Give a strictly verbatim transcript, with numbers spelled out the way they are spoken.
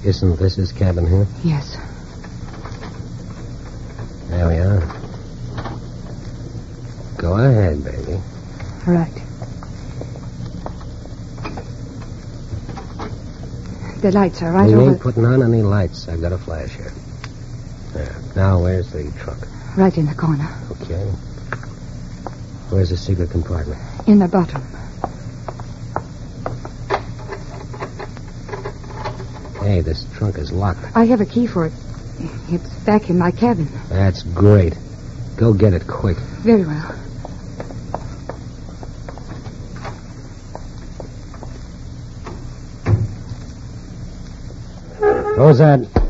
Isn't this his cabin here? Yes. There we are. Go ahead, baby. Right. The lights are right we over... ain't putting on any lights. I've got a flash here. There. Now, where's the trunk? Right in the corner. Okay. Where's the secret compartment? In the bottom. Hey, this trunk is locked. I have a key for it. It's back in my cabin. That's great. Go get it quick. Very well. Close that.